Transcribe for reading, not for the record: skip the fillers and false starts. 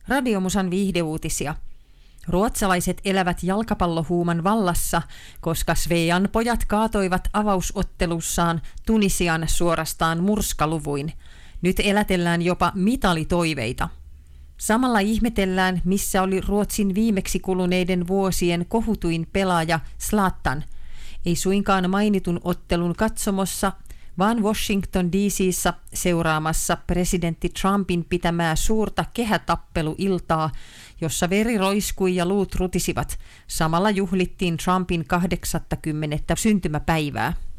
Radiomusan viihdeuutisia. Ruotsalaiset elävät jalkapallohuuman vallassa, koska Svean pojat kaatoivat avausottelussaan Tunisian suorastaan murskaluvuin. Nyt elätellään jopa mitalitoiveita. Samalla ihmetellään, missä oli Ruotsin viimeksi kuluneiden vuosien kohutuin pelaaja Zlatan. Ei suinkaan mainitun ottelun katsomossa, vaan Washington DC:ssä seuraamassa presidentti Trumpin pitämää suurta kehätappeluiltaa, jossa veri roiskui ja luut rutisivat. Samalla juhlittiin Trumpin 80. syntymäpäivää.